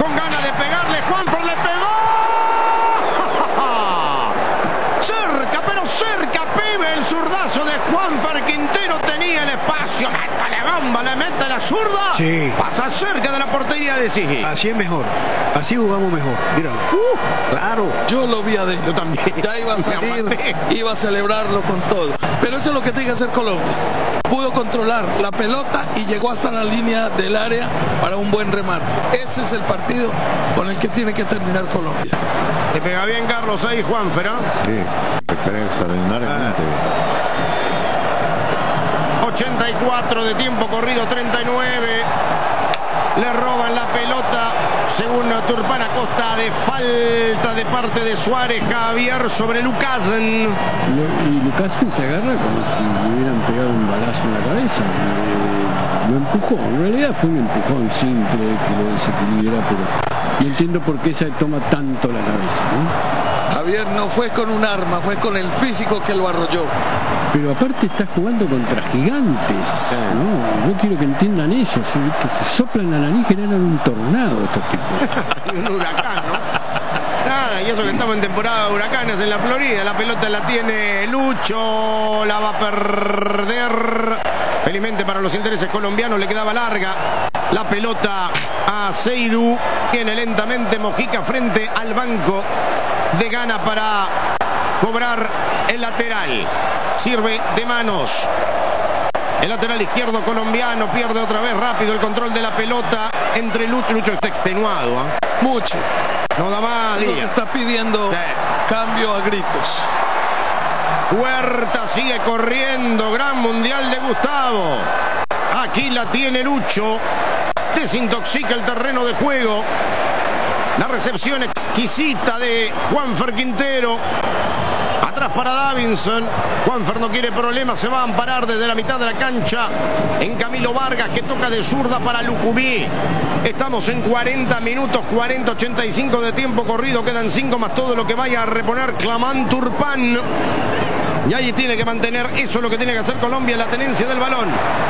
con ganas de pegarle. Juanfer le pegó. Cerca, pero cerca, pibe. El zurdazo de Juanfer Quintero tenía el espacio. Métale bomba, le mete la zurda. Sí. Pasa cerca de la portería de Sigi. Así es mejor. Así jugamos mejor. Mira. Claro. Yo lo vi adentro. Yo también. Ya iba a salir, iba a celebrarlo con todo. Pero eso es lo que tiene que hacer Colombia. Pudo controlar la pelota y llegó hasta la línea del área para un buen remate. Ese es el partido con el que tiene que terminar Colombia. Le pega bien Carlos ahí, Juanfer, ¿eh? Sí, espera extraordinariamente. 84 de tiempo corrido, 39. Le roban la pelota, según Turpán, a costa de falta de parte de Suárez. Javier sobre Lucasen. Y Lucasen se agarra como si le hubieran pegado un balazo en la cabeza. Lo empujó. En realidad fue un empujón simple que lo desequilibra, pero no entiendo por qué se toma tanto la cabeza, ¿no? Javier no fue con un arma, fue con el físico que lo arrolló. Pero aparte está jugando contra gigantes, ¿no? Yo quiero que entiendan eso, ¿sí? Que se soplan la nariz, generan un tornado estos tipos. Un huracán, ¿no? Nada, y eso que estamos en temporada de huracanes en la Florida. La pelota la tiene Lucho, la va a perder. Felizmente para los intereses colombianos le quedaba larga la pelota a Seydou. Viene lentamente Mojica frente al banco de Ghana para cobrar el lateral. Sirve de manos. El lateral izquierdo colombiano pierde otra vez rápido el control de la pelota entre Lucho. Lucho está extenuado, ¿eh? Mucho. No da más día. Está pidiendo cambio a gritos. Huerta sigue corriendo. Gran mundial de Gustavo. Aquí la tiene Lucho. Desintoxica el terreno de juego. La recepción exquisita de Juanfer Quintero. Atrás para Davinson. Juanfer no quiere problemas. Se va a amparar desde la mitad de la cancha en Camilo Vargas, que toca de zurda para Lucumí. Estamos en 40 minutos, 40-85 de tiempo corrido. Quedan 5 más todo lo que vaya a reponer Clamán Turpán. Y ahí tiene que mantener, eso es lo que tiene que hacer Colombia, la tenencia del balón.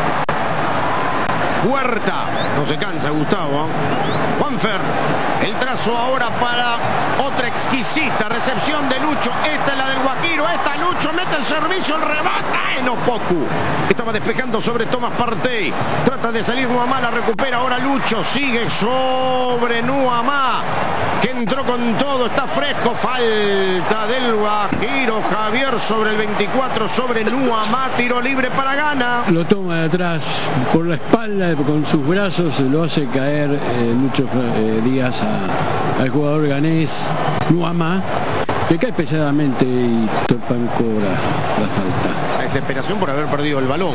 Huerta, no se cansa Gustavo, ¿eh? Juanfer, el trazo ahora para otra exquisita recepción de Lucho. Esta es la del Guajiro, esta Lucho mete el servicio, el rebate, no Pocu. Estaba despejando sobre Tomás Partey. Trata de salir Nuamá, la recupera ahora Lucho. Sigue sobre Nuamá, que entró con todo, está fresco. Falta del Guajiro. Javier sobre el 24, sobre Nuamá. Tiro libre para Ghana. Lo toma de atrás por la espalda, con sus brazos lo hace caer Lucho Díaz al jugador ganés Nuamá, que cae pesadamente y Turpán cobra la falta. La desesperación por haber perdido el balón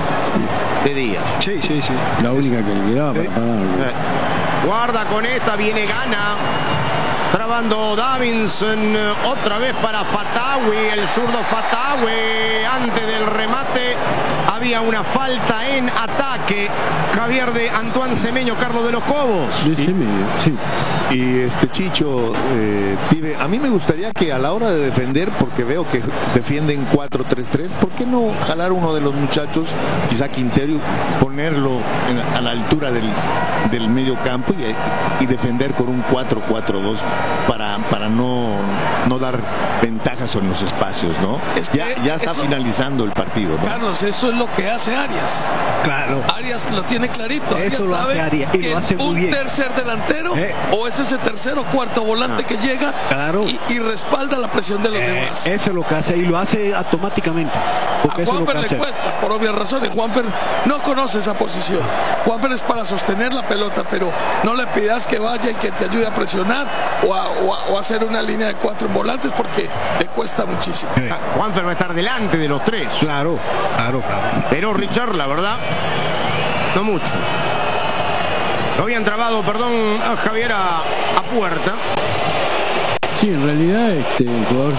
de Díaz. Sí, sí, sí. La única que le quedaba para pararlo. Guarda con esta, viene Ghana. Trabando Davinson, otra vez para Fatawi, el zurdo Fatawi. Antes del remate había una falta en ataque, Javier, de Antoine Semeño, Carlos de los Cobos. De Semeño, sí. Y Chicho, pibe, a mí me gustaría que a la hora de defender, porque veo que defienden 4-3-3, ¿por qué no jalar uno de los muchachos, quizá Quintero, ponerlo a la altura del medio campo y defender con un 4-4-2 para no dar ventajas en los espacios, ¿no? Ya está finalizando el partido, ¿no? Carlos, eso es lo que hace Arias. Claro. Arias lo tiene clarito. Eso lo hace Arias y lo hace muy bien. ¿Un tercer delantero o es ese tercer o cuarto volante que llega y respalda la presión de los demás? Eso es lo que hace y lo hace automáticamente. A Juanfer le cuesta, por obvias razones. Juanfer no conoce esa posición. Juanfer es para sostener la pelota, pero no le pidas que vaya y que te ayude a presionar o a hacer una línea de 4 en volantes, porque le cuesta muchísimo. Juanfer va a estar delante de los 3. Claro. Pero Richard, la verdad, no mucho. Lo habían trabado, a Javier a puerta. Sí, en realidad el jugador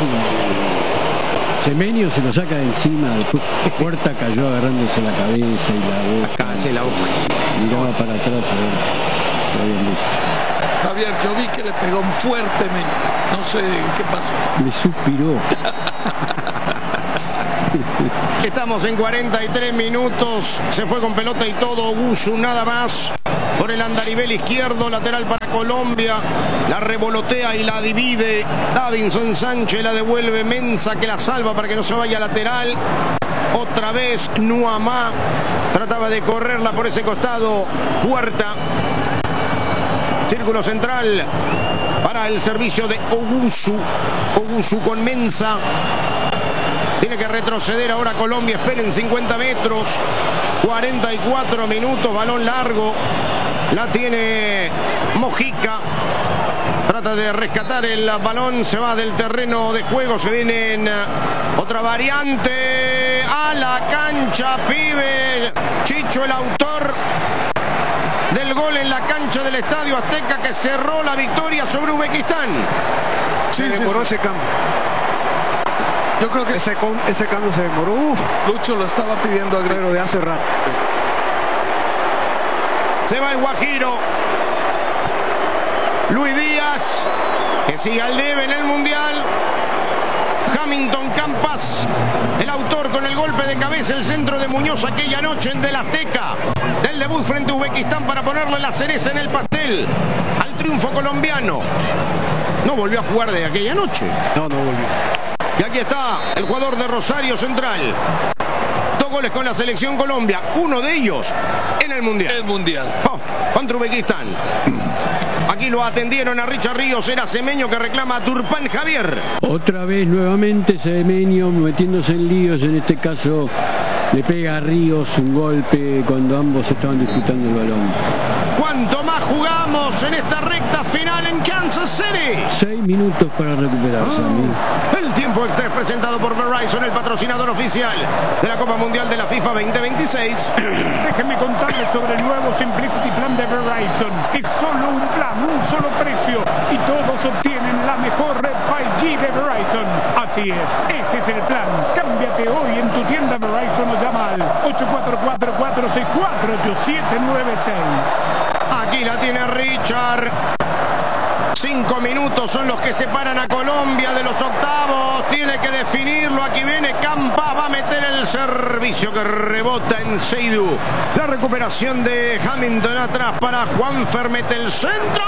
Semenyo se lo saca de encima, después Puerta cayó agarrándose la cabeza y la boca. Acá se la boca. Miraba para atrás a ver. Lo habían visto. Javier, yo vi que le pegó fuertemente. No sé qué pasó. Le suspiró. Estamos en 43 minutos. Se fue con pelota y todo. Gusu nada más. Por el andarivel izquierdo. Lateral para Colombia. La revolotea y la divide. Davinson Sánchez la devuelve. Mensah que la salva para que no se vaya lateral. Otra vez Nuamá. Trataba de correrla por ese costado. Huerta. Círculo central para el servicio de Ogusu. Ogusu con Mensah. Tiene que retroceder ahora Colombia. Esperen 50 metros. 44 minutos. Balón largo. La tiene Mojica. Trata de rescatar el balón. Se va del terreno de juego. Se viene en otra variante. A la cancha, pibe. Chicho, el autor del gol en la cancha del Estadio Azteca, que cerró la victoria sobre Uzbekistán. Se demoró ese cambio. Yo creo que ese cambio se demoró. Lucho lo estaba pidiendo a Pero de hace rato. Se va el Guajiro. Luis Díaz, que sigue al debe en el Mundial. Hamilton Campas, el autor con el golpe de cabeza, el centro de Muñoz aquella noche en Del Azteca, del debut frente a Uzbekistán para ponerle la cereza en el pastel al triunfo colombiano. No volvió a jugar de aquella noche. No volvió. Y aquí está el jugador de Rosario Central. 2 goles con la selección Colombia, uno de ellos en el Mundial. Contra Uzbekistán. Aquí lo atendieron a Richard Ríos, era Semeño que reclama a Turpán Javier. Otra vez nuevamente Semeño metiéndose en líos, en este caso le pega a Ríos un golpe cuando ambos estaban disputando el balón. ¿Cuánto más jugamos en esta recta final en Kansas City? 6 minutos para recuperarse, amigo. El tiempo extra es presentado por Verizon, el patrocinador oficial de la Copa Mundial de la FIFA 2026. Déjenme contarles sobre el nuevo Simplicity Plan de Verizon. Es solo un plan, un solo precio y todos obtienen la mejor red 5G de Verizon. Así es, ese es el plan. Cámbiate hoy en tu tienda Verizon o llama al 844-464-8796. Aquí la tiene Richard. 5 minutos son los que separan a Colombia de los octavos. Tiene que definirlo. Aquí viene Campas. Va a meter el servicio que rebota en Seydou. La recuperación de Hamilton atrás para Juanfer. Mete el centro.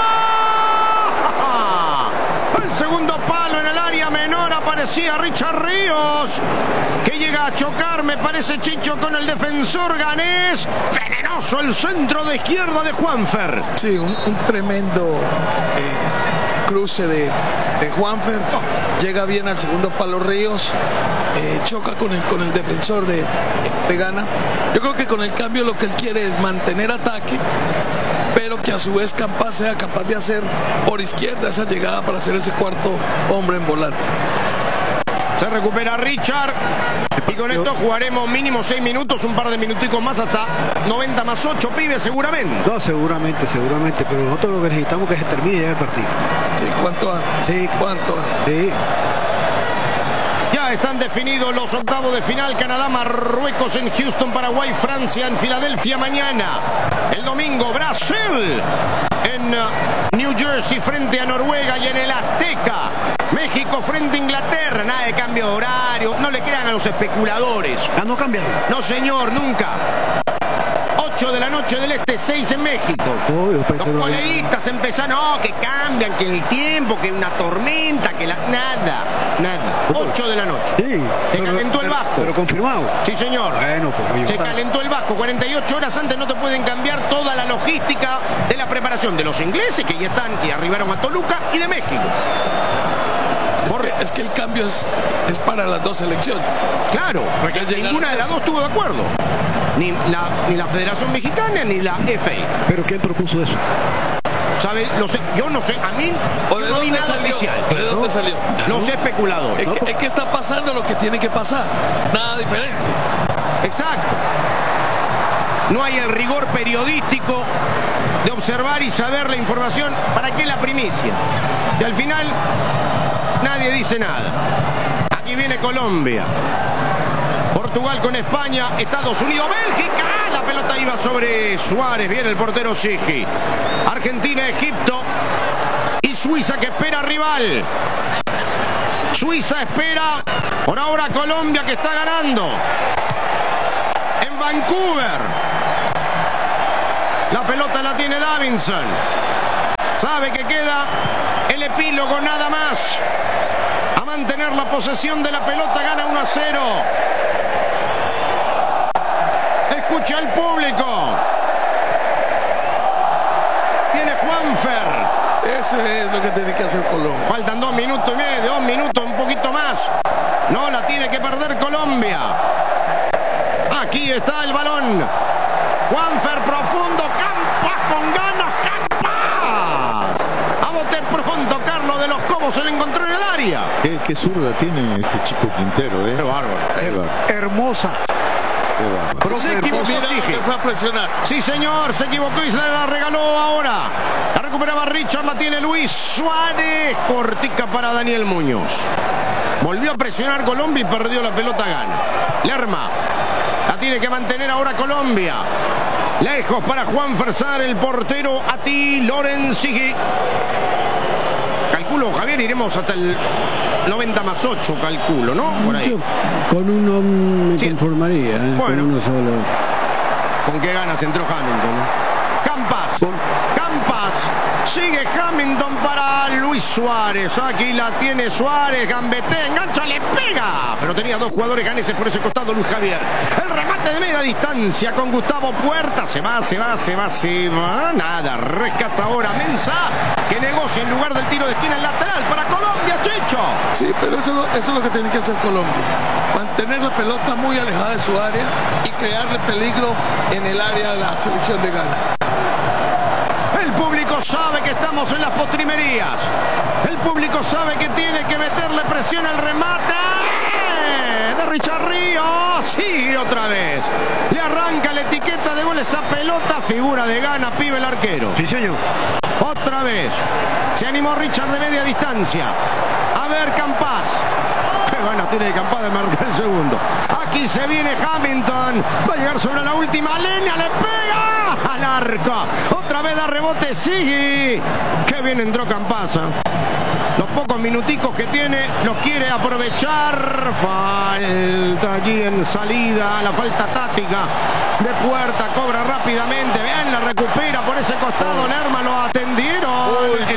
El segundo palo en el área menor. Aparecía Richard Ríos, que llega a chocar, me parece, Chicho, con el defensor ganés. Venenoso el centro de izquierda de Juanfer. Sí, un tremendo cruce de Juanfer. Llega bien al segundo palo Ríos. Choca con el defensor de Ghana. Yo creo que con el cambio lo que él quiere es mantener ataque, pero que a su vez Campas sea capaz de hacer por izquierda esa llegada para ser ese cuarto hombre en volante. Se recupera Richard y con esto jugaremos mínimo 6 minutos, un par de minuticos más hasta 90 más 8, pibes, seguramente. No, seguramente, pero nosotros lo que necesitamos es que se termine ya el partido. Sí, ¿cuánto antes? Sí. ¿Cuánto antes? Sí. Ya están definidos los octavos de final. Canadá, Marruecos en Houston, Paraguay, Francia en Filadelfia mañana. El domingo, Brasil en New Jersey frente a Noruega y en el Azteca. México frente a Inglaterra. Nada de cambio de horario. No le crean a los especuladores. No cambiaron. No, señor, nunca. 8 de la noche del este, 6 en México. Los coleguistas empezaron, no, que cambian, que el tiempo, que una tormenta, que la... Nada. 8 de la noche. Sí. Se calentó el Vasco. Pero confirmado. Sí, señor. Bueno, pues, se calentó el Vasco. 48 horas antes no te pueden cambiar toda la logística de la preparación de los ingleses, que ya están y arribaron a Toluca, y de México. Es que el cambio es para las dos selecciones. Claro, porque ninguna de las dos estuvo de acuerdo. Ni la Federación Mexicana ni la FA. ¿Pero quién propuso eso? ¿Sabe? Yo no sé, a mí no vi nada oficial. ¿De dónde salió? Los especuladores. Es que está pasando lo que tiene que pasar. Nada diferente. Exacto. No hay el rigor periodístico de observar y saber la información. ¿Para qué la primicia? Y al final nadie dice nada. Aquí viene Colombia. Portugal con España, Estados Unidos, Bélgica. La pelota iba sobre Suárez. Viene el portero Sigi. Argentina, Egipto y Suiza, que espera rival. Suiza espera por ahora Colombia, que está ganando en Vancouver. La pelota la tiene Davinson. que queda el epílogo nada más. A mantener la posesión de la pelota, gana 1-0. Escucha al público. Viene Juanfer. Ese es lo que tiene que hacer Colombia. Faltan 2 minutos y medio, 2 minutos, un poquito más. No la tiene que perder Colombia. Aquí está el balón. Juanfer profundo, Campas con ganas, Campas. A bote pronto, Carlos de los Cobos se le encontró en el área. Qué zurda tiene este chico Quintero, Qué bárbaro. Hermosa. Se equivocó, que fue a presionar. Sí, señor, se equivocó y se la regaló ahora. La recuperaba Richard, la tiene Luis Suárez. Cortica para Daniel Muñoz. Volvió a presionar Colombia y perdió la pelota, gana. Lerma. La tiene que mantener ahora Colombia. Lejos para Juan Fersar, el portero Ati Lorenzigui. Calculo, Javier, iremos hasta el 90+8, calculo, ¿no? Por ahí. Yo con uno me Sí. conformaría, Bueno. con uno solo. ¿Con qué ganas entró Hamilton? Campas. Sigue Hamilton para Luis Suárez. Aquí la tiene Suárez. Gambetea, engancha, le pega. Pero tenía 2 jugadores ganeses por ese costado, Luis Javier. El remate de media distancia con Gustavo Puerta. Se va. Nada. Rescata ahora Mensah, que negocia en lugar del tiro de esquina el lateral para Colombia, Chicho. Sí, pero eso es lo que tiene que hacer Colombia. Mantener la pelota muy alejada de su área y crearle peligro en el área de la selección de Ghana. El público sabe que estamos en las postrimerías. El público sabe que tiene que meterle presión al remate de Richard Ríos. Sigue otra vez. Le arranca la etiqueta de gol esa pelota. Figura de Ghana, pibe el arquero. Sí, señor. Otra vez. Se animó Richard de media distancia. A ver, Campas. Qué ganas tiene de Campas de marcar el segundo. Aquí se viene Hamilton. Va a llegar sobre la última línea. Le pega al arco. Otra vez da rebote. Sigue. Qué bien entró Campas. Los pocos minuticos que tiene los quiere aprovechar. Falta allí en salida. La falta táctica de Puerta. Cobra rápidamente. Vean, la recupera por ese costado. Lerma lo atendieron.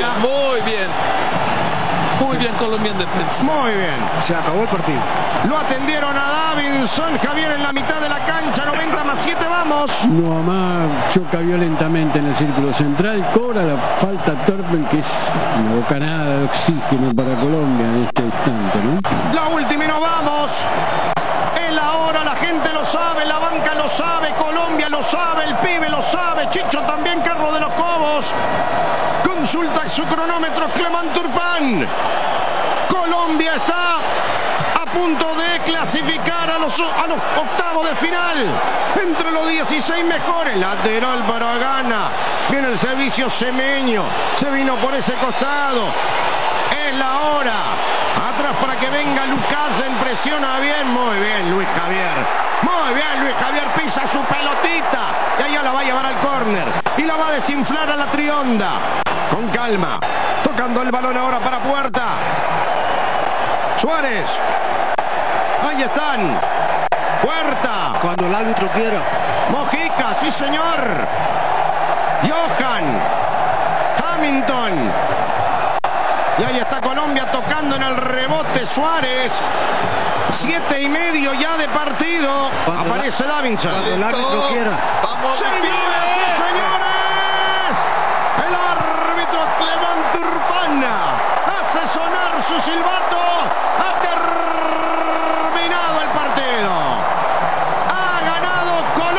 Muy bien Colombia en defensa. Muy bien. Se acabó el partido. Lo atendieron a Davinson. Javier en la mitad de la cancha. 90+7, vamos. Nuamá choca violentamente en el círculo central, cobra la falta Torpen, que es una bocanada de oxígeno para Colombia en este instante, ¿no? La última y nos vamos. Es la hora, la gente lo sabe, la banca lo sabe, Colombia lo sabe, el pibe lo sabe, Chicho también, Carlos de los Cobos. Consulta su cronómetro Clement Turpin. Colombia está a punto de clasificar a los octavos de final. Entre los 16 mejores. Lateral para Ghana. Viene el servicio semeño. Se vino por ese costado. Es la hora. Atrás para que venga Lucasen. Presiona bien. Muy bien, Luis Javier. Muy bien, Luis Javier. Pisa su pelotita. Y allá la va a llevar al córner. Y la va a desinflar a la trionda. Con calma. Tocando el balón ahora para Puerta. Suárez. Ahí están. Puerta. Cuando el árbitro quiera. Mojica, sí señor. Johan. Hamilton. Y ahí está Colombia tocando en el rebote Suárez. 7:30 ya de partido. Cuando Aparece Davinson. Cuando el árbitro quiera. Vamos, Señoras y señores, el árbitro Clement Turpin hace sonar su silbato. Ha terminado el partido. Ha ganado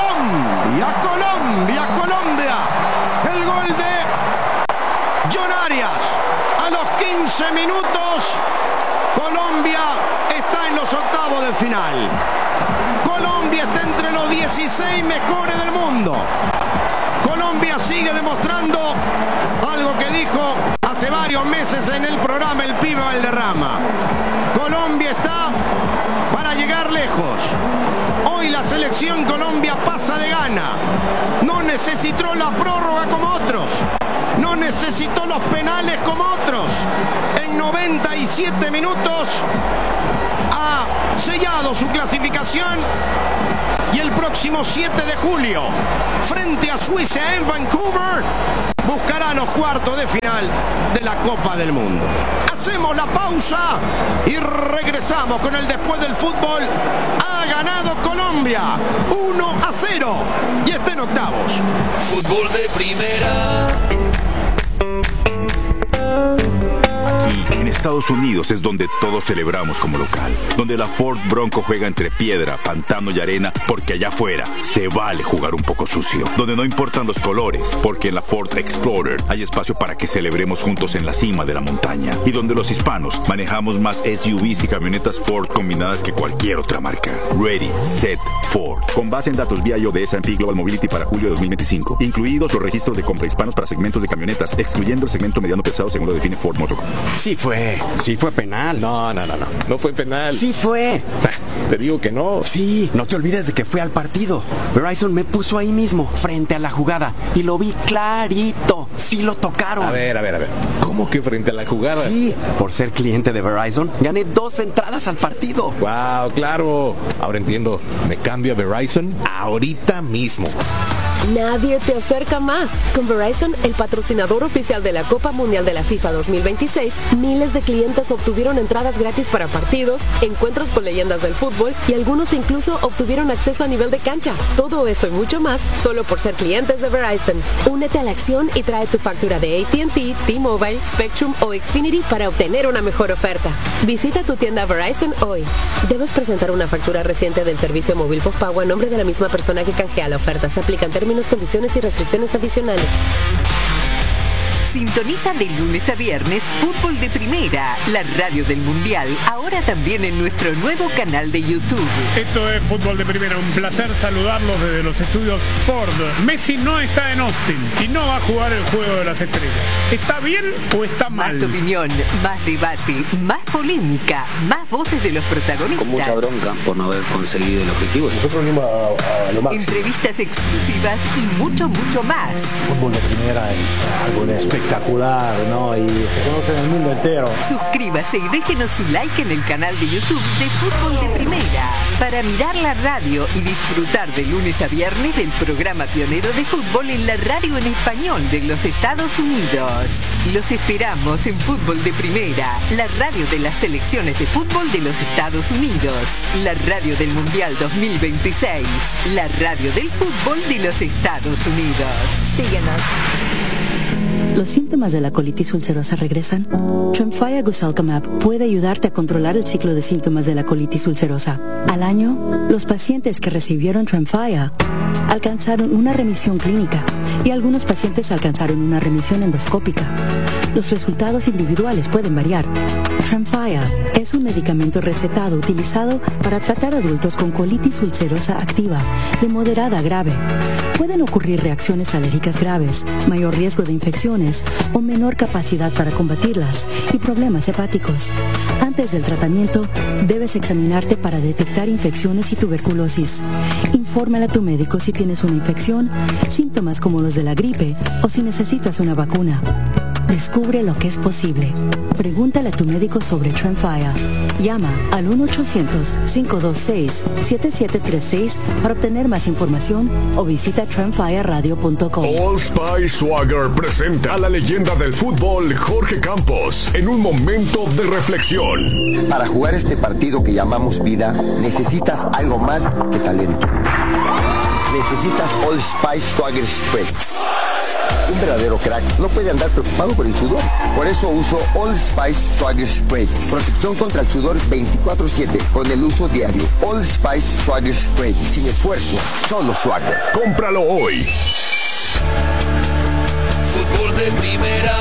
Colombia. El gol de John Arias. A los 15 minutos, Colombia está en los octavos de final. Colombia está entre los 16 mejores del mundo. Colombia sigue demostrando algo que dijo hace varios meses en el programa El Pibe Valderrama. Colombia está para llegar lejos. Hoy la selección Colombia pasa de Ghana. No necesitó la prórroga como otros. No necesitó los penales como otros. En 97 minutos ha sellado su clasificación y el próximo 7 de julio frente a Suiza en Vancouver buscará los cuartos de final de la Copa del Mundo. Hacemos la pausa y regresamos con el después del fútbol. Ha ganado Colombia 1-0 y está en octavos. Fútbol de primera. Aquí, en Estados Unidos, es donde todos celebramos como local. Donde la Ford Bronco juega entre piedra, pantano y arena, porque allá afuera se vale jugar un poco sucio. Donde no importan los colores, porque en la Ford Explorer hay espacio para que celebremos juntos en la cima de la montaña. Y donde los hispanos manejamos más SUVs y camionetas Ford combinadas que cualquier otra marca. Ready, Set, Ford. Con base en datos BIO de S&P Global Mobility para julio de 2025. Incluidos los registros de compra hispanos para segmentos de camionetas, excluyendo el segmento mediano pesado según lo define Ford Motor Company. Sí fue penal. No fue penal. Sí fue. Te digo que no. Sí, no te olvides de que fue al partido. Verizon me puso ahí mismo, frente a la jugada, y lo vi clarito. Sí lo tocaron. A ver. ¿Cómo que frente a la jugada? Sí, por ser cliente de Verizon, gané 2 entradas al partido. Wow, claro. Ahora entiendo. Me cambio a Verizon ahorita mismo. Nadie te acerca más. Con Verizon, el patrocinador oficial de la Copa Mundial de la FIFA 2026, miles de clientes obtuvieron entradas gratis para partidos, encuentros con leyendas del fútbol y algunos incluso obtuvieron acceso a nivel de cancha. Todo eso y mucho más solo por ser clientes de Verizon. Únete a la acción y trae tu factura de AT&T, T-Mobile, Spectrum o Xfinity para obtener una mejor oferta. Visita tu tienda Verizon hoy. Debes presentar una factura reciente del servicio móvil postpago a nombre de la misma persona que canjea la oferta. Se aplican términos, condiciones y restricciones adicionales. Sintoniza de lunes a viernes Fútbol de Primera, la radio del Mundial, ahora también en nuestro nuevo canal de YouTube. Esto es Fútbol de Primera, un placer saludarlos desde los estudios Ford. Messi no está en Austin y no va a jugar el Juego de las Estrellas. ¿Está bien o está mal? Más opinión, más debate, más polémica, más voces de los protagonistas. Con mucha bronca por no haber conseguido el objetivo. Nosotros venimos a lo máximo. Entrevistas exclusivas y mucho más. Fútbol de Primera es algo de espectacular, ¿no? Y se conoce en el mundo entero. Suscríbase y déjenos su like en el canal de YouTube de Fútbol de Primera para mirar la radio y disfrutar de lunes a viernes del programa pionero de fútbol en la radio en español de los Estados Unidos. Los esperamos en Fútbol de Primera, la radio de las selecciones de fútbol de los Estados Unidos, la radio del Mundial 2026, la radio del fútbol de los Estados Unidos. Síguenos. ¿Los síntomas de la colitis ulcerosa regresan? Tremfya Guselkumab puede ayudarte a controlar el ciclo de síntomas de la colitis ulcerosa. Al año, los pacientes que recibieron Tremfya alcanzaron una remisión clínica y algunos pacientes alcanzaron una remisión endoscópica. Los resultados individuales pueden variar. Tremfya es un medicamento recetado utilizado para tratar adultos con colitis ulcerosa activa de moderada a grave. Pueden ocurrir reacciones alérgicas graves, mayor riesgo de infecciones o menor capacidad para combatirlas y problemas hepáticos. Antes del tratamiento, debes examinarte para detectar infecciones y tuberculosis. Infórmale a tu médico si tienes una infección, síntomas como los de la gripe o si necesitas una vacuna. Descubre lo que es posible. Pregúntale a tu médico sobre Tremfya. Llama al 1-800-526-7736 para obtener más información o visita tremfyaradio.com. Old Spice Swagger presenta a la leyenda del fútbol Jorge Campos en un momento de reflexión. Para jugar este partido que llamamos vida, necesitas algo más que talento. Necesitas Old Spice Swagger Spray. Un verdadero crack no puede andar preocupado por el sudor. Por eso uso Old Spice Swagger Spray. Protección contra el sudor 24/7 con el uso diario. Old Spice Swagger Spray. Sin esfuerzo, solo swagger. Cómpralo hoy. Fútbol de Primera.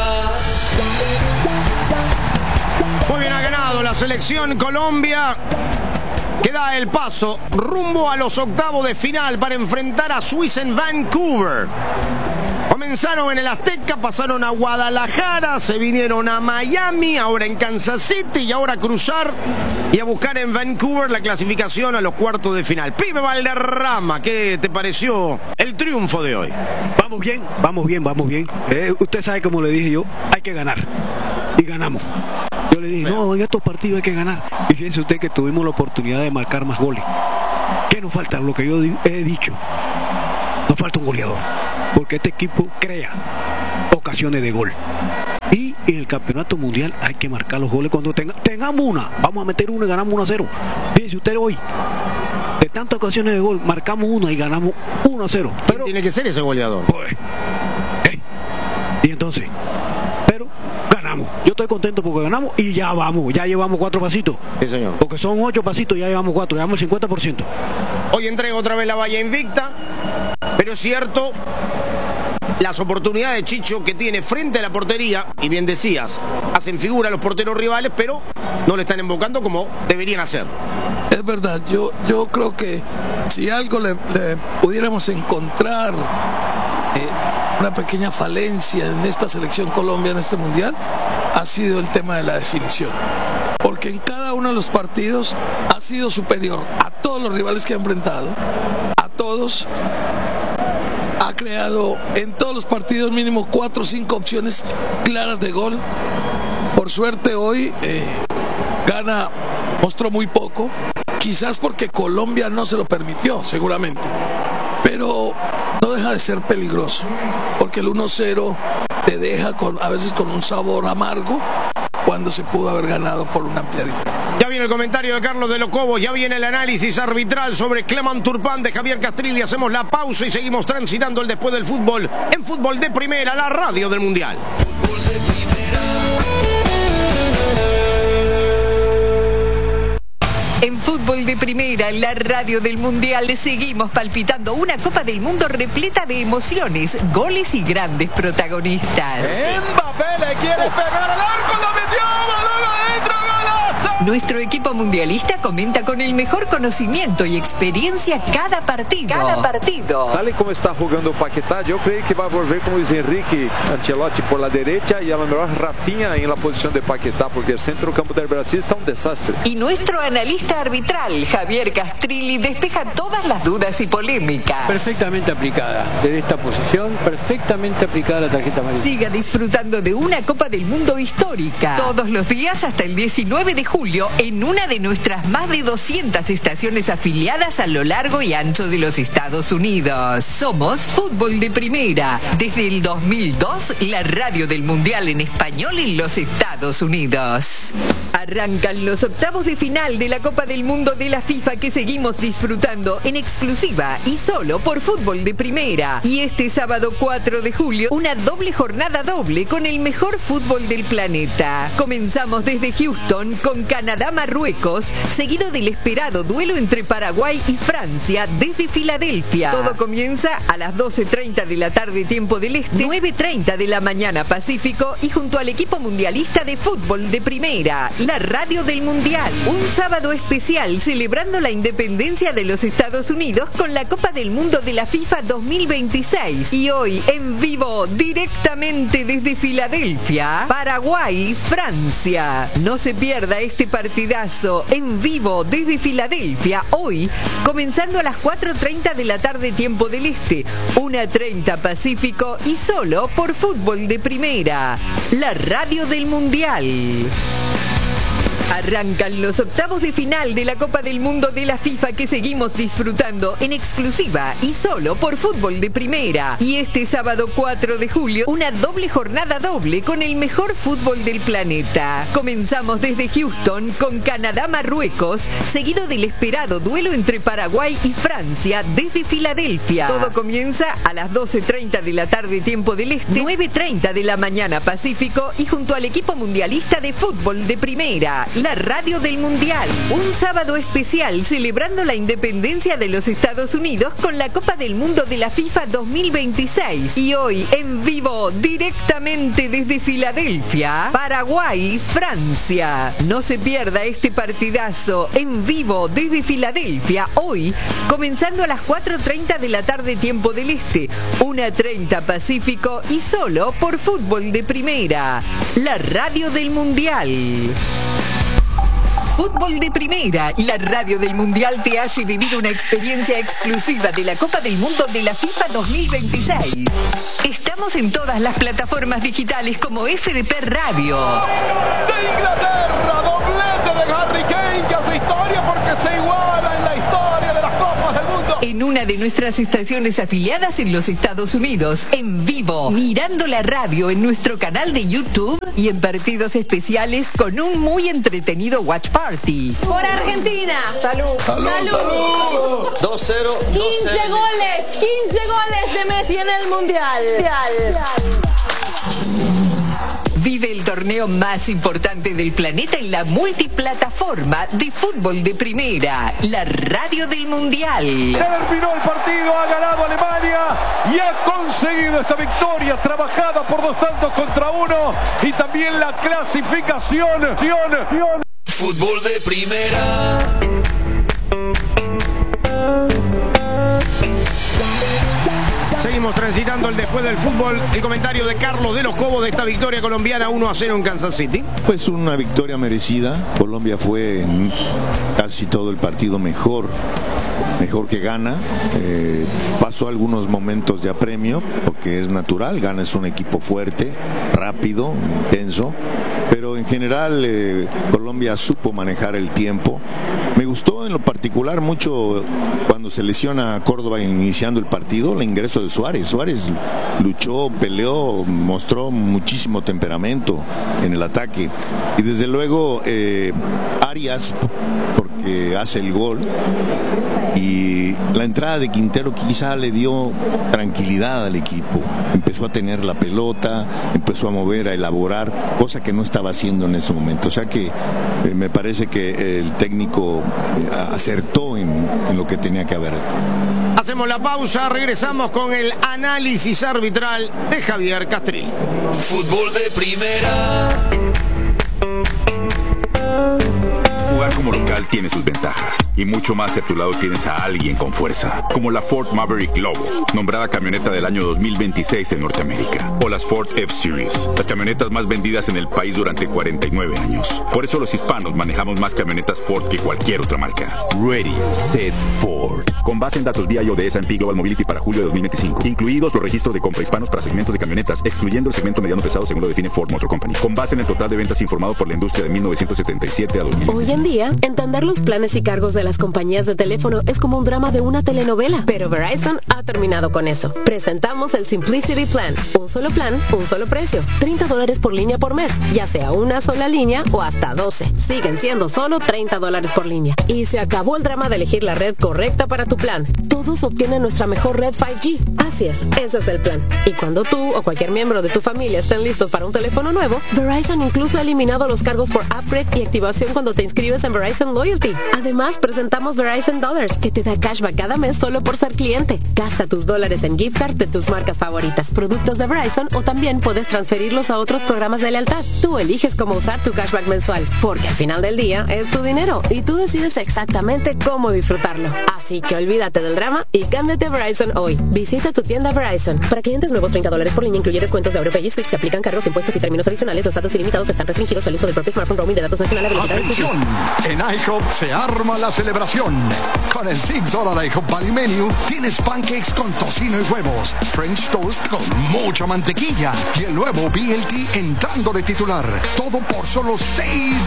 Muy bien, ha ganado la selección Colombia, que da el paso rumbo a los octavos de final para enfrentar a Suiza en Vancouver. Comenzaron en el Azteca, pasaron a Guadalajara, se vinieron a Miami, ahora en Kansas City y ahora a cruzar y a buscar en Vancouver la clasificación a los cuartos de final. Pibe Valderrama, ¿qué te pareció el triunfo de hoy? Vamos bien. Usted sabe, como le dije yo, hay que ganar. Y ganamos. Yo le dije, no, en estos partidos hay que ganar. Y fíjense usted que tuvimos la oportunidad de marcar más goles. ¿Qué nos falta? Lo que yo he dicho. Nos falta un goleador. Porque este equipo crea. ocasiones de gol. Y en el campeonato mundial hay que marcar los goles cuando tengamos una. Vamos a meter una y ganamos 1-0. Fíjense usted hoy, de tantas ocasiones de gol, marcamos una y ganamos 1-0. Pero tiene que ser ese goleador. Pues, y entonces, pero ganamos. Yo estoy contento porque ganamos y ya vamos, ya llevamos 4 pasitos. Sí, señor. Porque son 8 pasitos, ya llevamos 4, llevamos el 50%. Hoy entrega otra vez la valla invicta, pero es cierto, las oportunidades de Chicho que tiene frente a la portería, y bien decías, hacen figura a los porteros rivales, pero no le están embocando como deberían hacer. Es verdad, yo creo que si algo le pudiéramos encontrar una pequeña falencia en esta selección Colombia, en este mundial, ha sido el tema de la definición. Porque en cada uno de los partidos ha sido superior a todos los rivales que ha enfrentado, a todos. Ha creado en todos los partidos mínimo 4 o 5 opciones claras de gol. Por suerte hoy Ghana mostró muy poco, quizás porque Colombia no se lo permitió, seguramente. Pero no deja de ser peligroso, porque el 1-0 te deja a veces con un sabor amargo cuando se pudo haber ganado por una amplia diferencia. Ya viene el comentario de Carlos de los Cobos, ya viene el análisis arbitral sobre Cleman Turpán de Javier Castrilli. Hacemos la pausa y seguimos transitando el después del fútbol en Fútbol de Primera, la radio del Mundial. Fútbol de Primera. En Fútbol de Primera, la radio del Mundial, seguimos palpitando una Copa del Mundo repleta de emociones, goles y grandes protagonistas. Mbappé le quiere pegar al arco, lo metió, balón adentro, golazo. Nuestro equipo mundialista comenta con el mejor conocimiento y experiencia cada partido. Tal y como está jugando Paquetá, yo creo que va a volver como dice Enrique Ancelotti por la derecha y a lo mejor Rafinha en la posición de Paquetá, porque el centro campo del Brasil está un desastre. Y nuestro analista arbitral, Javier Castrilli, despeja todas las dudas y polémicas. Perfectamente aplicada. Desde esta posición, perfectamente aplicada la tarjeta amarilla. Siga disfrutando de una Copa del Mundo histórica. Todos los días hasta el 19 de julio en una de nuestras más de 200 estaciones afiliadas a lo largo y ancho de los Estados Unidos. Somos Fútbol de Primera. Desde el 2002, la radio del Mundial en español en los Estados Unidos. Arrancan los octavos de final de la Copa del Mundo de la FIFA que seguimos disfrutando en exclusiva y solo por Fútbol de Primera. Y este sábado 4 de julio, una doble jornada doble con el mejor fútbol del planeta. Comenzamos desde Houston con Canadá-Marruecos, seguido del esperado duelo entre Paraguay y Francia desde Filadelfia. Todo comienza a las 12:30 de la tarde tiempo del Este, 9:30 de la mañana Pacífico, y junto al equipo mundialista de Fútbol de Primera, la radio del Mundial. Un sábado especial celebrando la independencia de los Estados Unidos con la Copa del Mundo de la FIFA 2026. Y hoy en vivo, directamente desde Filadelfia, Paraguay-Francia. No se pierda este partidazo en vivo desde Filadelfia, hoy comenzando a las 4:30 de la tarde tiempo del Este, 1:30 Pacífico, y solo por Fútbol de Primera, la radio del Mundial. Arrancan los octavos de final de la Copa del Mundo de la FIFA que seguimos disfrutando en exclusiva y solo por Fútbol de Primera. Y este sábado 4 de julio, una doble jornada doble con el mejor fútbol del planeta. Comenzamos desde Houston con Canadá-Marruecos, seguido del esperado duelo entre Paraguay y Francia desde Filadelfia. Todo comienza a las 12:30 de la tarde tiempo del Este, 9:30 de la mañana Pacífico, y junto al equipo mundialista de Fútbol de Primera, la radio del Mundial. Un sábado especial celebrando la independencia de los Estados Unidos con la Copa del Mundo de la FIFA 2026. Y hoy en vivo, directamente desde Filadelfia, Paraguay-Francia. No se pierda este partidazo en vivo desde Filadelfia, hoy comenzando a las 4:30 de la tarde tiempo del Este, 1:30 Pacífico, y solo por Fútbol de Primera, la radio del Mundial. Fútbol de Primera, la radio del Mundial, te hace vivir una experiencia exclusiva de la Copa del Mundo de la FIFA 2026. Estamos en todas las plataformas digitales como FDP Radio. De Inglaterra, doblete de Harry Kane, que hace historia porque se iguala en la historia de las Copas del Mundo. en una de nuestras estaciones afiliadas en los Estados Unidos, en vivo, mirando la radio en nuestro canal de YouTube y en partidos especiales con un muy entretenido watch party. Por Argentina. Salud. Salud. 2-0. 15 2-0. goles. 15 goles de Messi en el Mundial. Vive el torneo más importante del planeta en la multiplataforma de fútbol de primera, la radio del Mundial. Terminó el partido, ha ganado Alemania y ha conseguido esta victoria trabajada por 2-1 y también la clasificación. Fútbol de primera. Seguimos transitando el después del fútbol. El comentario de Carlos de los Cobos de esta victoria colombiana 1-0 en Kansas City. Pues una victoria merecida. Colombia fue en casi todo el partido mejor que Ghana. Pasó algunos momentos de apremio, porque es natural. Ghana es un equipo fuerte, rápido, intenso. Pero en general Colombia supo manejar el tiempo. Me gustó en lo particular mucho cuando se lesiona a Córdoba iniciando el partido, el ingreso de Suárez. Suárez luchó, peleó, mostró muchísimo temperamento en el ataque. Y desde luego Arias, porque hace el gol. Y la entrada de Quintero quizá le dio tranquilidad al equipo. Empezó a tener la pelota, empezó a mover, a elaborar, cosa que no estaba haciendo en ese momento. O sea que me parece que el técnico acertó en lo que tenía que haber. Hacemos la pausa, regresamos con el análisis arbitral de Javier Castrilli. Fútbol de primera. Jugar como local tiene sus ventajas y mucho más si a tu lado tienes a alguien con fuerza, como la Ford Maverick Lobo, nombrada camioneta del año 2026 en Norteamérica, o las Ford F-Series, las camionetas más vendidas en el país durante 49 años. Por eso los hispanos manejamos más camionetas Ford que cualquier otra marca. Ready, Set, Ford. Con base en datos BIO de S&P Global Mobility para julio de 2025, incluidos los registros de compra hispanos para segmentos de camionetas, excluyendo el segmento mediano pesado según lo define Ford Motor Company, con base en el total de ventas informado por la industria de 1977 a 2025. Hoy en día, entender los planes y cargos de las compañías de teléfono es como un drama de una telenovela, pero Verizon ha terminado con eso. Presentamos el Simplicity Plan. Un solo plan, un solo precio. $30 por línea por mes, ya sea una sola línea o hasta 12. Siguen siendo solo $30 por línea. Y se acabó el drama de elegir la red correcta para tu plan. Todos obtienen nuestra mejor red 5G. Así es, ese es el plan. Y cuando tú o cualquier miembro de tu familia estén listos para un teléfono nuevo, Verizon incluso ha eliminado los cargos por upgrade y activación cuando te inscribes en Verizon Loyalty. Además, presentamos Verizon Dollars, que te da cashback cada mes solo por ser cliente. Gasta tus dólares en gift card de tus marcas favoritas, productos de Verizon, o también puedes transferirlos a otros programas de lealtad. Tú eliges cómo usar tu cashback mensual, porque al final del día es tu dinero y tú decides exactamente cómo disfrutarlo. Así que olvídate del drama y cámbiate a Verizon hoy. Visita tu tienda Verizon. Para clientes nuevos, $30 por línea, incluye descuentos de AuroPay y Switch. Se aplican cargos, impuestos y términos adicionales. Los datos ilimitados están restringidos al uso del propio smartphone roaming de datos nacionales. ¡Atención! En IHOP se arma la celebración. Con el $6 IHOP Value Menu tienes pancakes con tocino y huevos, French toast con mucha mantequilla y el nuevo BLT entrando de titular. Todo por solo $6.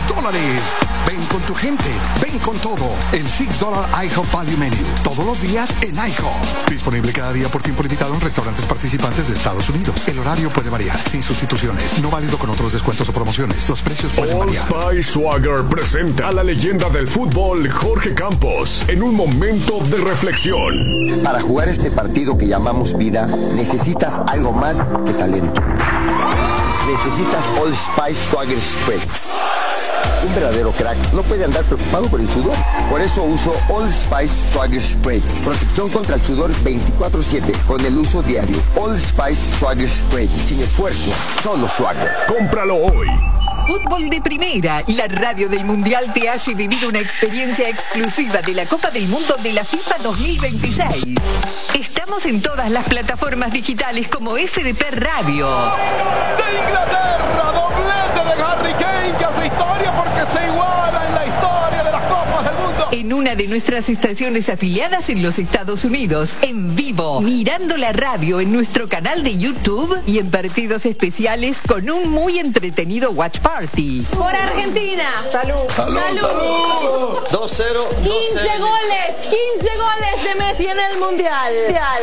Ven con tu gente, ven con todo. El $6 IHOP Value Menu. Todos los días en IHOP. Disponible cada día por tiempo limitado en restaurantes participantes de Estados Unidos. El horario puede variar, sin sustituciones. No válido con otros descuentos o promociones. Los precios pueden variar. Old Spice Swagger presenta a la leyenda del fútbol, Jorge Campos, en un momento de reflexión. Para jugar este partido que llamamos vida, necesitas algo más que talento. Necesitas Old Spice Swagger Spray. Un verdadero crack no puede andar preocupado por el sudor. Por eso uso Old Spice Swagger Spray. Protección contra el sudor 24/7 con el uso diario. Old Spice Swagger Spray. Sin esfuerzo, solo swagger. Cómpralo hoy. Fútbol de primera, la radio del Mundial te hace vivir una experiencia exclusiva de la Copa del Mundo de la FIFA 2026. Estamos en todas las plataformas digitales como FDP Radio. De Inglaterra, doblete de Harry Kane que hace historia porque se iguala en la historia de las Copas del Mundo. En en una de nuestras estaciones afiliadas en los Estados Unidos, en vivo, mirando la radio en nuestro canal de YouTube y en partidos especiales con un muy entretenido watch party. Por Argentina. Salud. Salud. Salud. 2-0. 15 goles. 15 goles de Messi en el Mundial.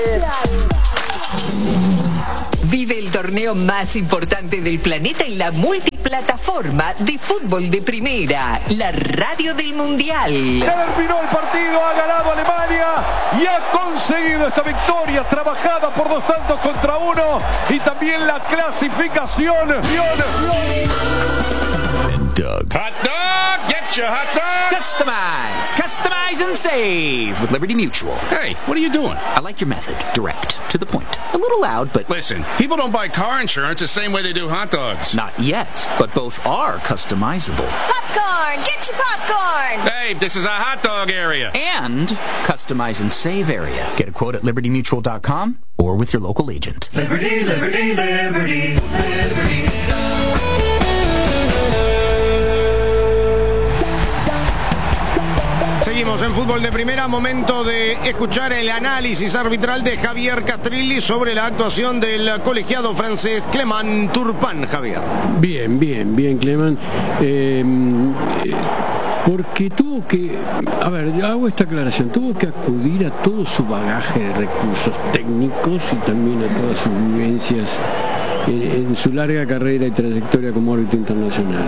Vive el torneo más importante del planeta en la multiplataforma de fútbol de primera, la radio del Mundial. Terminó el partido, ha ganado Alemania y ha conseguido esta victoria trabajada por 2-1 y también la clasificación. Hot dog, get your hot dog. Customize and save with Liberty Mutual. Hey, what are you doing? I like your method. Direct, to the point. A little loud, but... Listen, people don't buy car insurance the same way they do hot dogs. Not yet, but both are customizable. Popcorn, get your popcorn. Hey, this is a hot dog area. And customize and save area. Get a quote at libertymutual.com or with your local agent. Liberty, liberty, liberty, liberty. Seguimos en Fútbol de Primera, momento de escuchar el análisis arbitral de Javier Castrilli sobre la actuación del colegiado francés Clément Turpin. Javier. Bien, Clément. Porque tuvo que, a ver, hago esta aclaración, tuvo que acudir a todo su bagaje de recursos técnicos y también a todas sus vivencias en su larga carrera y trayectoria como árbitro internacional.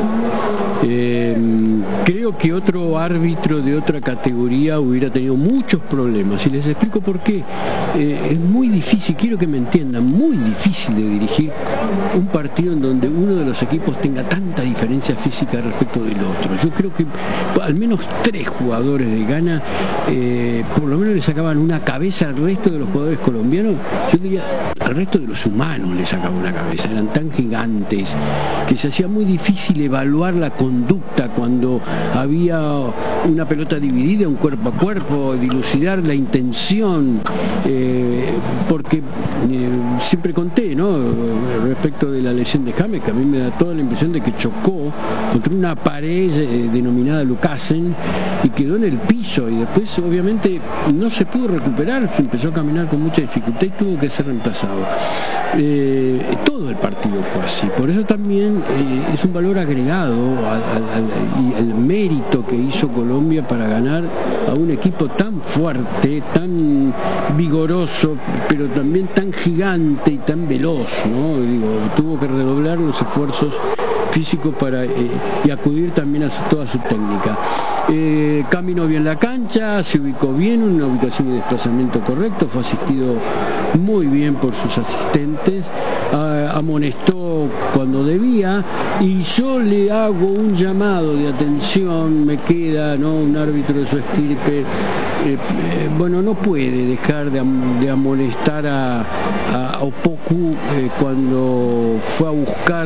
Creo que otro árbitro de otra categoría hubiera tenido muchos problemas y les explico por qué. Es muy difícil, quiero que me entiendan, muy difícil de dirigir un partido en donde uno de los equipos tenga tanta diferencia física respecto del otro. Yo creo que al menos 3 jugadores de Ghana por lo menos le sacaban una cabeza al resto de los jugadores colombianos. Yo diría al resto de los humanos le sacaban una cabeza, eran tan gigantes que se hacía muy difícil evaluar la conducta cuando había una pelota dividida, un cuerpo a cuerpo, dilucidar la intención, porque siempre conté, ¿no?, respecto de la lesión de James, que a mí me da toda la impresión de que chocó contra una pared denominada Lucasen y quedó en el piso y después obviamente no se pudo recuperar, se empezó a caminar con mucha dificultad y tuvo que ser reemplazado. Todo el partido fue así, por eso también es un valor agregado y el mérito que hizo Colombia para ganar a un equipo tan fuerte, tan vigoroso, pero también tan gigante y tan veloz, ¿no? Digo, tuvo que redoblar los esfuerzos físicos para y acudir también a toda su técnica. Caminó bien la cancha, se ubicó bien, una ubicación y desplazamiento correcto, fue asistido muy bien por sus asistentes, amonestó cuando debía y yo le hago un llamado de atención, me queda, ¿no?, un árbitro de su estirpe, bueno, no puede dejar de amonestar a Opoku cuando fue a buscar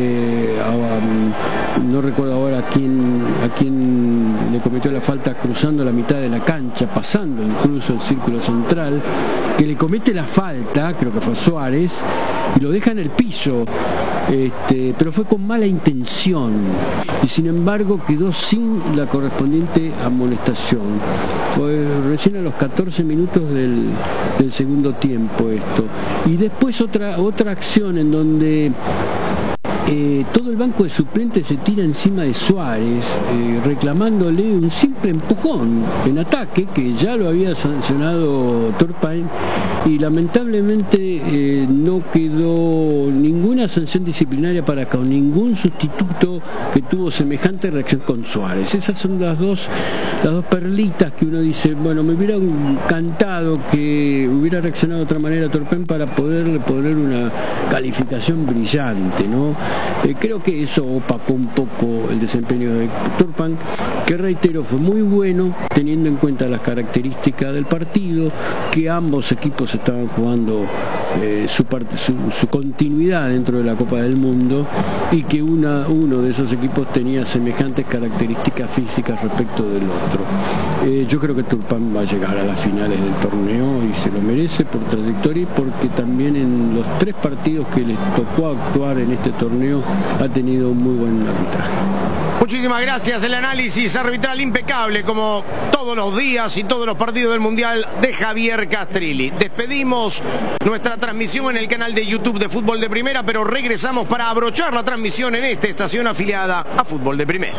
no recuerdo ahora a quién le cometió la falta cruzando la mitad de la cancha, pasando incluso el círculo central, que le comete la falta, creo que fue Suárez, y lo deja en el piso, pero fue con mala intención y sin embargo quedó sin la correspondiente amonestación. Fue recién a los 14 minutos del segundo tiempo esto. Y después otra acción en donde todo el banco de suplentes se tira encima de Suárez, reclamándole un simple empujón en ataque, que ya lo había sancionado Turpin, y lamentablemente no quedó ninguna sanción disciplinaria para con ningún sustituto que tuvo semejante reacción con Suárez. Esas son las dos perlitas que uno dice, bueno, me hubiera encantado que hubiera reaccionado de otra manera Turpin para poderle poner una calificación brillante, ¿no? Creo que eso opacó un poco el desempeño de Turpin, que reitero fue muy bueno teniendo en cuenta las características del partido, que ambos equipos estaban jugando su continuidad dentro de la Copa del Mundo y que uno de esos equipos tenía semejantes características físicas respecto del otro. Yo creo que Turpan va a llegar a las finales del torneo y se lo merece por trayectoria y porque también en los 3 partidos que les tocó actuar en este torneo ha tenido un muy buen arbitraje. Muchísimas gracias. El análisis arbitral impecable como todos los días y todos los partidos del Mundial de Javier Castrilli. Despedimos nuestra transmisión en el canal de YouTube de Fútbol de Primera, pero regresamos para abrochar la transmisión en esta estación afiliada a Fútbol de Primera.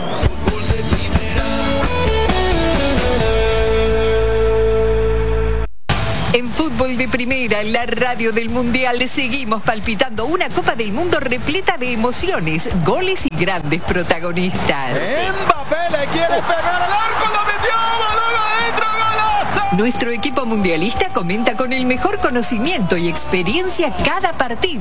En Fútbol de Primera, la radio del Mundial, seguimos palpitando una Copa del Mundo repleta de emociones, goles y grandes protagonistas. Mbappé le quiere pegar al arco, lo metió, balón adentro, golazo. Nuestro equipo mundialista comenta con el mejor conocimiento y experiencia cada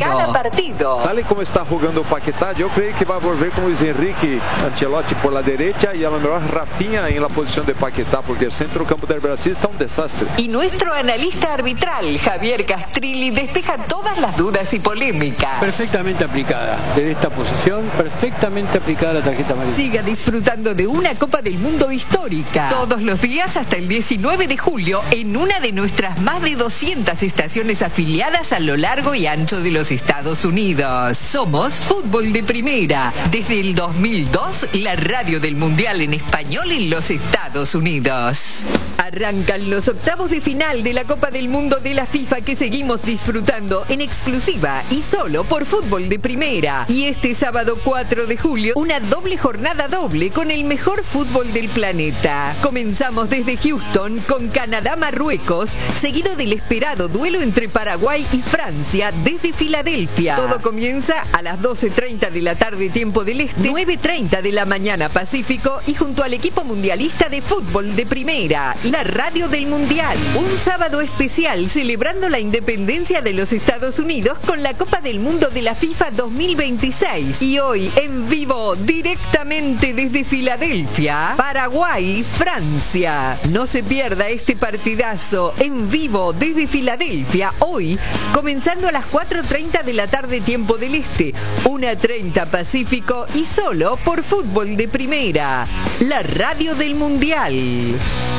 partido. Tal y como está jugando Paquetá, yo creo que va a volver con Luis Enrique Ancelotti por la derecha y a lo mejor Rafinha en la posición de Paquetá, porque el centrocampo del Brasil está un desastre. Y nuestro analista arbitral, Javier Castrilli, despeja todas las dudas y polémicas. Perfectamente aplicada. Desde esta posición, perfectamente aplicada la tarjeta amarilla. Siga disfrutando de una Copa del Mundo histórica. Todos los días hasta el 19 de julio en una de nuestras más de 200 estaciones afiliadas a lo largo y ancho de los Estados Unidos. Somos Fútbol de Primera. Desde el 2002, la radio del Mundial en español en los Estados Unidos. Arrancan los octavos de final de la Copa del Mundo de la FIFA que seguimos disfrutando en exclusiva y solo por Fútbol de Primera. Y este sábado 4 de julio, una doble jornada doble con el mejor fútbol del planeta. Comenzamos desde Houston con Canadá-Marruecos, seguido del esperado duelo entre Paraguay y Francia desde Filadelfia. Todo comienza a las 12:30 de la tarde tiempo del Este, 9:30 de la mañana Pacífico y junto al equipo mundialista de Fútbol de Primera, la radio del Mundial. Un sábado especial celebrando la independencia de los Estados Unidos con la Copa del Mundo de la FIFA 2026. Y hoy en vivo, directamente desde Filadelfia, Paraguay-Francia. No se pierda este partidazo en vivo desde Filadelfia, hoy, comenzando a las 4:30 de la tarde tiempo del Este, 1:30 Pacífico y solo por Fútbol de Primera, la radio del Mundial.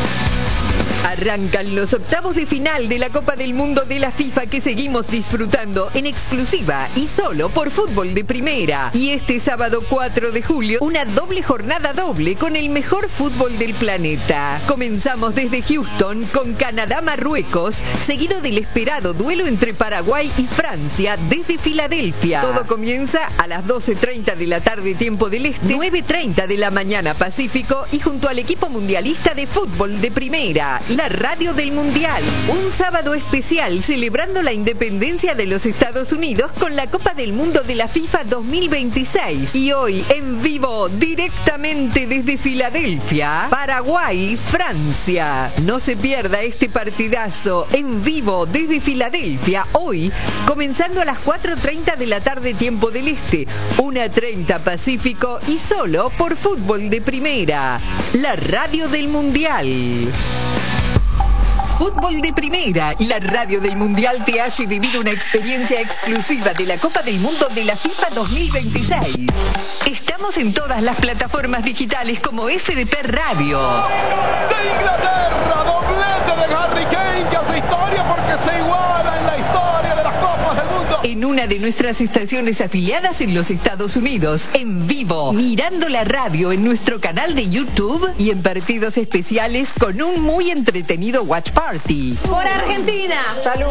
Arrancan los octavos de final de la Copa del Mundo de la FIFA que seguimos disfrutando en exclusiva y solo por Fútbol de Primera. Y este sábado 4 de julio, una doble jornada doble con el mejor fútbol del planeta. Comenzamos desde Houston con Canadá-Marruecos, seguido del esperado duelo entre Paraguay y Francia desde Filadelfia. Todo comienza a las 12:30 de la tarde tiempo del Este, 9:30 de la mañana Pacífico y junto al equipo mundialista de Fútbol de Primera, la radio del Mundial. Un sábado especial celebrando la independencia de los Estados Unidos con la Copa del Mundo de la FIFA 2026. Y hoy en vivo, directamente desde Filadelfia, Paraguay-Francia. No se pierda este partidazo en vivo desde Filadelfia, hoy, comenzando a las 4:30 de la tarde tiempo del Este, 1:30 Pacífico y solo por Fútbol de Primera, la radio del Mundial. Fútbol de Primera, la radio del Mundial te hace vivir una experiencia exclusiva de la Copa del Mundo de la FIFA 2026. Estamos en todas las plataformas digitales como FDP Radio. De Inglaterra, doblete de Harry Kane que hace historia porque se iguala en la historia de las Copas del Mundo. En una de nuestras estaciones afiliadas en los Estados Unidos, en vivo, mirando la radio en nuestro canal de YouTube y en partidos especiales con un muy entretenido watch party. Por Argentina. Salud.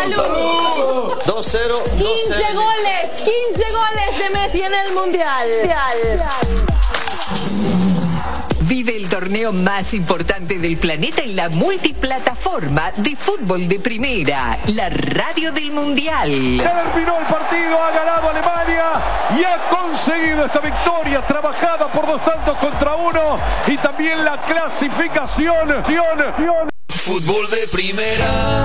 2-0. 15 goles de Messi en el Mundial. Vive el torneo más importante del planeta en la multiplataforma de Fútbol de Primera, la radio del Mundial. Terminó el partido, ha ganado Alemania y ha conseguido esta victoria trabajada por 2-1 y también la clasificación. Fútbol de Primera.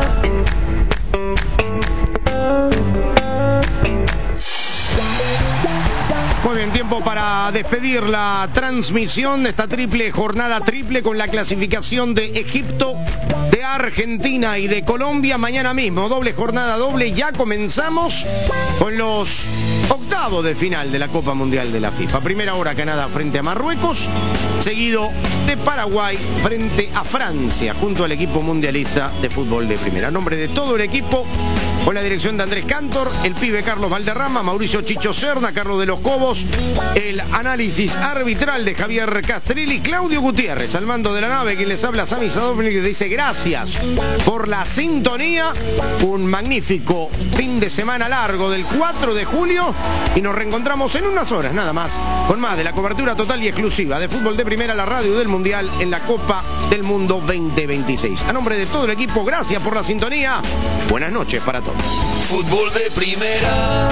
Muy bien, tiempo tiempo para despedir la transmisión de esta jornada triple con la clasificación de Egipto, de Argentina y de Colombia. Mañana mismo, doble jornada doble. Ya comenzamos con los octavos de final de la Copa Mundial de la FIFA. Primera hora Canadá frente a Marruecos, seguido de Paraguay frente a Francia, junto al equipo mundialista de fútbol de primera. A nombre de todo el equipo, con la dirección de Andrés Cantor, el pibe Carlos Valderrama, Mauricio Chicho Serna, Carlos de los Cobos, el análisis arbitral de Javier Castrilli, Claudio Gutiérrez al mando de la nave, quien les habla, Sami Sadovnik, que dice gracias por la sintonía. Un magnífico fin de semana largo del 4 de julio y nos reencontramos en unas horas nada más con más de la cobertura total y exclusiva de fútbol de primera, la radio del Mundial en la Copa del Mundo 2026. A nombre de todo el equipo, gracias por la sintonía. Buenas noches para todos. Fútbol de primera.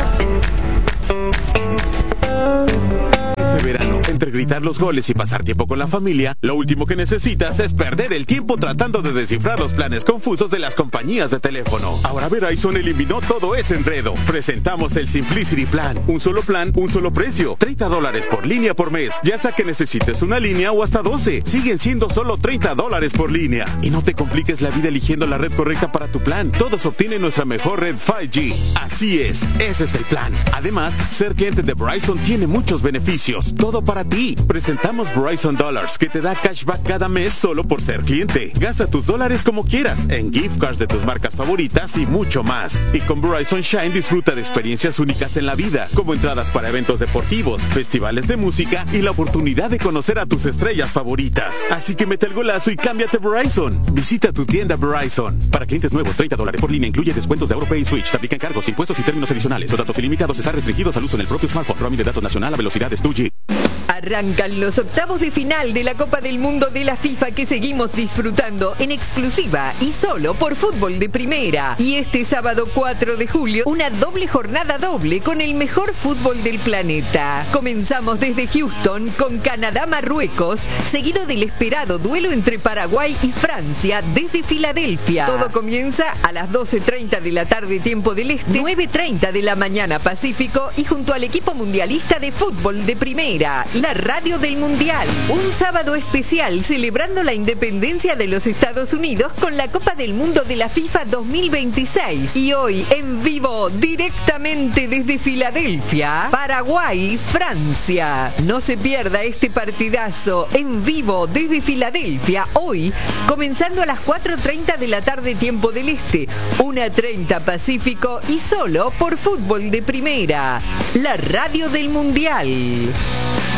Este verano, entre gritar los goles y pasar tiempo con la familia, lo último que necesitas es perder el tiempo tratando de descifrar los planes confusos de las compañías de teléfono. Ahora Verizon eliminó todo ese enredo. Presentamos el Simplicity Plan. Un solo plan, un solo precio. $30 por línea por mes. Ya sea que necesites una línea o hasta 12. Siguen siendo solo $30 por línea. Y no te compliques la vida eligiendo la red correcta para tu plan. Todos obtienen nuestra mejor red 5G. Así es, ese es el plan. Además, ser cliente de Verizon tiene muchos beneficios. Todo para ti. Presentamos Verizon Dollars, que te da cashback cada mes solo por ser cliente. Gasta tus dólares como quieras, en gift cards de tus marcas favoritas y mucho más. Y con Verizon Shine disfruta de experiencias únicas en la vida, como entradas para eventos deportivos, festivales de música y la oportunidad de conocer a tus estrellas favoritas. Así que mete el golazo y cámbiate a Verizon. Visita tu tienda Verizon. Para clientes nuevos, $30 por línea incluye descuentos de AuroPay y Switch. Se aplican cargos, impuestos y términos adicionales. Los datos ilimitados están restringidos al uso en el propio smartphone. Roaming de datos nacional a velocidades 2G. Arrancan los octavos de final de la Copa del Mundo de la FIFA, que seguimos disfrutando en exclusiva y solo por Fútbol de Primera. Y este sábado 4 de julio, una doble jornada doble con el mejor fútbol del planeta. Comenzamos desde Houston con Canadá-Marruecos, seguido del esperado duelo entre Paraguay y Francia desde Filadelfia. Todo comienza a las 12:30 de la tarde tiempo del Este, 9:30 de la mañana Pacífico, y junto al equipo mundialista de Fútbol de Primera, la radio del Mundial. Un sábado especial celebrando la independencia de los Estados Unidos con la Copa del Mundo de la FIFA 2026. Y hoy en vivo, directamente desde Filadelfia, Paraguay-Francia. No se pierda este partidazo en vivo desde Filadelfia, hoy comenzando a las 4:30 de la tarde tiempo del Este, 1:30 Pacífico, y solo por Fútbol de Primera, la radio del Mundial.